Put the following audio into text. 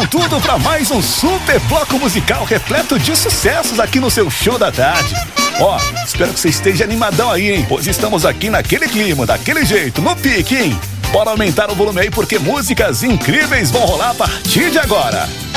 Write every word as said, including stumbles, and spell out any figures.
tudo para mais um super bloco musical repleto de sucessos aqui no seu Show da Tarde. Ó, oh, espero que você esteja animadão aí, hein? Pois estamos aqui naquele clima, daquele jeito, no pique, hein? Bora aumentar o volume aí porque músicas incríveis vão rolar a partir de agora.